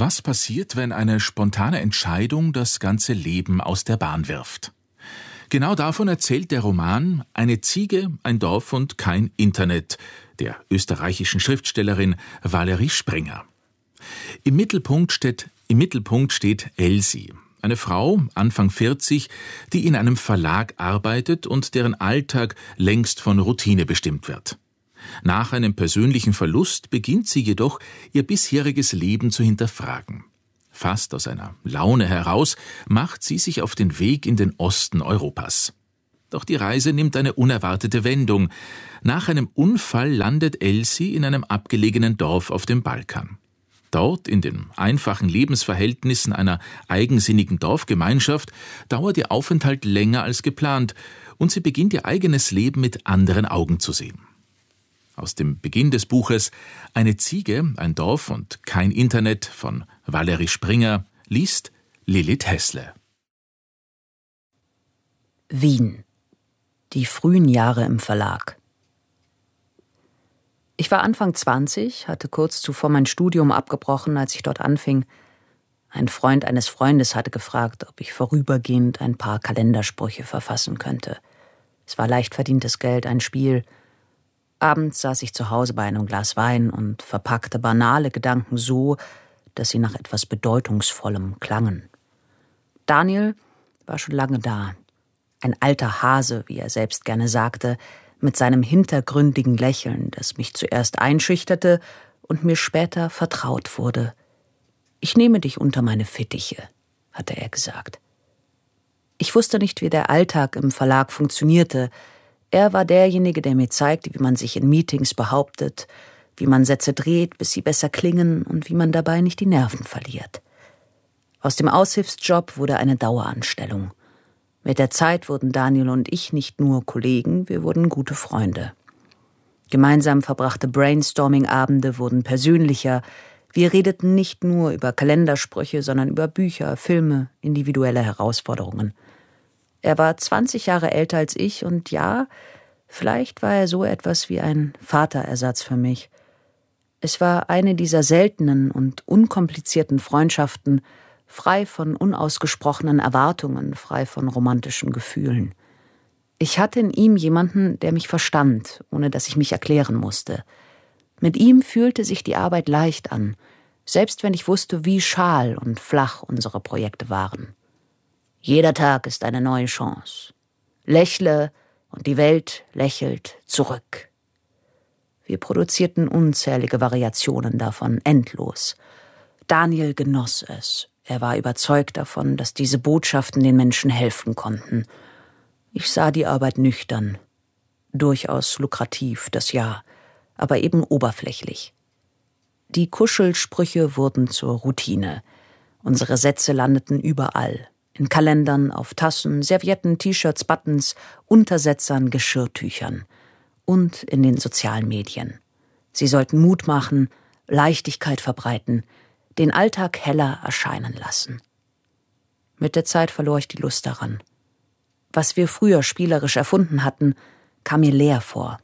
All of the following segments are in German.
Was passiert, wenn eine spontane Entscheidung das ganze Leben aus der Bahn wirft? Genau davon erzählt der Roman »Eine Ziege, ein Dorf und kein Internet« der österreichischen Schriftstellerin Valerie Springer. Im Mittelpunkt steht Elsie, eine Frau, Anfang 40, die in einem Verlag arbeitet und deren Alltag längst von Routine bestimmt wird. Nach einem persönlichen Verlust beginnt sie jedoch, ihr bisheriges Leben zu hinterfragen. Fast aus einer Laune heraus macht sie sich auf den Weg in den Osten Europas. Doch die Reise nimmt eine unerwartete Wendung. Nach einem Unfall landet Elsie in einem abgelegenen Dorf auf dem Balkan. Dort, in den einfachen Lebensverhältnissen einer eigensinnigen Dorfgemeinschaft, dauert ihr Aufenthalt länger als geplant und sie beginnt ihr eigenes Leben mit anderen Augen zu sehen. Aus dem Beginn des Buches »Eine Ziege, ein Dorf und kein Internet« von Valerie Springer liest Lilith Hässle. Wien. Die frühen Jahre im Verlag. Ich war Anfang 20, hatte kurz zuvor mein Studium abgebrochen, als ich dort anfing. Ein Freund eines Freundes hatte gefragt, ob ich vorübergehend ein paar Kalendersprüche verfassen könnte. Es war leicht verdientes Geld, ein Spiel. Abends saß ich zu Hause bei einem Glas Wein und verpackte banale Gedanken so, dass sie nach etwas Bedeutungsvollem klangen. Daniel war schon lange da. Ein alter Hase, wie er selbst gerne sagte, mit seinem hintergründigen Lächeln, das mich zuerst einschüchterte und mir später vertraut wurde. »Ich nehme dich unter meine Fittiche«, hatte er gesagt. Ich wusste nicht, wie der Alltag im Verlag funktionierte. Er war derjenige, der mir zeigte, wie man sich in Meetings behauptet, wie man Sätze dreht, bis sie besser klingen und wie man dabei nicht die Nerven verliert. Aus dem Aushilfsjob wurde eine Daueranstellung. Mit der Zeit wurden Daniel und ich nicht nur Kollegen, wir wurden gute Freunde. Gemeinsam verbrachte Brainstorming-Abende wurden persönlicher. Wir redeten nicht nur über Kalendersprüche, sondern über Bücher, Filme, individuelle Herausforderungen. Er war 20 Jahre älter als ich und ja, vielleicht war er so etwas wie ein Vaterersatz für mich. Es war eine dieser seltenen und unkomplizierten Freundschaften, frei von unausgesprochenen Erwartungen, frei von romantischen Gefühlen. Ich hatte in ihm jemanden, der mich verstand, ohne dass ich mich erklären musste. Mit ihm fühlte sich die Arbeit leicht an, selbst wenn ich wusste, wie schal und flach unsere Projekte waren. Jeder Tag ist eine neue Chance. Lächle und die Welt lächelt zurück. Wir produzierten unzählige Variationen davon, endlos. Daniel genoss es. Er war überzeugt davon, dass diese Botschaften den Menschen helfen konnten. Ich sah die Arbeit nüchtern. Durchaus lukrativ, das ja, aber eben oberflächlich. Die Kuschelsprüche wurden zur Routine. Unsere Sätze landeten überall. In Kalendern, auf Tassen, Servietten, T-Shirts, Buttons, Untersetzern, Geschirrtüchern. Und in den sozialen Medien. Sie sollten Mut machen, Leichtigkeit verbreiten, den Alltag heller erscheinen lassen. Mit der Zeit verlor ich die Lust daran. Was wir früher spielerisch erfunden hatten, kam mir leer vor.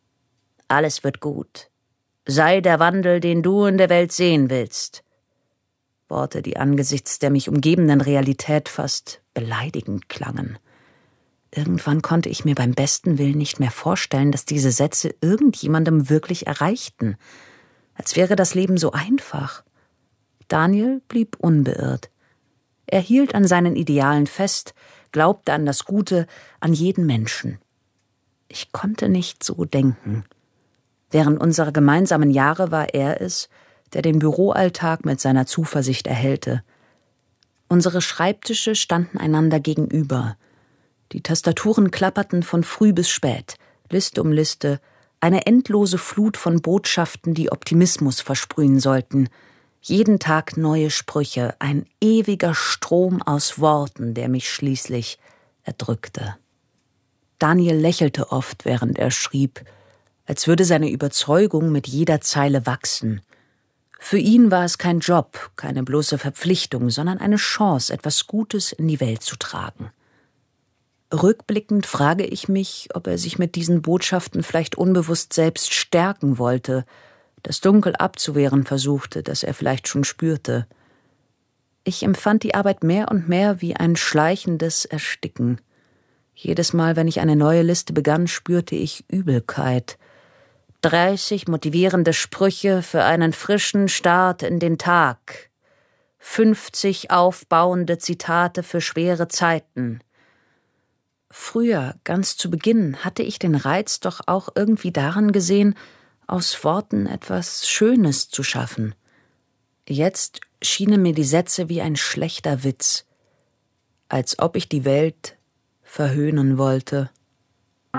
Alles wird gut. Sei der Wandel, den du in der Welt sehen willst. Worte, die angesichts der mich umgebenden Realität fast beleidigend klangen. Irgendwann konnte ich mir beim besten Willen nicht mehr vorstellen, dass diese Sätze irgendjemandem wirklich erreichten. Als wäre das Leben so einfach. Daniel blieb unbeirrt. Er hielt an seinen Idealen fest, glaubte an das Gute, an jeden Menschen. Ich konnte nicht so denken. Während unserer gemeinsamen Jahre war er es, der den Büroalltag mit seiner Zuversicht erhellte. Unsere Schreibtische standen einander gegenüber. Die Tastaturen klapperten von früh bis spät, Liste um Liste, eine endlose Flut von Botschaften, die Optimismus versprühen sollten. Jeden Tag neue Sprüche, ein ewiger Strom aus Worten, der mich schließlich erdrückte. Daniel lächelte oft, während er schrieb, als würde seine Überzeugung mit jeder Zeile wachsen. Für ihn war es kein Job, keine bloße Verpflichtung, sondern eine Chance, etwas Gutes in die Welt zu tragen. Rückblickend frage ich mich, ob er sich mit diesen Botschaften vielleicht unbewusst selbst stärken wollte, das Dunkel abzuwehren versuchte, das er vielleicht schon spürte. Ich empfand die Arbeit mehr und mehr wie ein schleichendes Ersticken. Jedes Mal, wenn ich eine neue Liste begann, spürte ich Übelkeit. 30 motivierende Sprüche für einen frischen Start in den Tag. 50 aufbauende Zitate für schwere Zeiten. Früher, ganz zu Beginn, hatte ich den Reiz doch auch irgendwie darin gesehen, aus Worten etwas Schönes zu schaffen. Jetzt schienen mir die Sätze wie ein schlechter Witz, als ob ich die Welt verhöhnen wollte.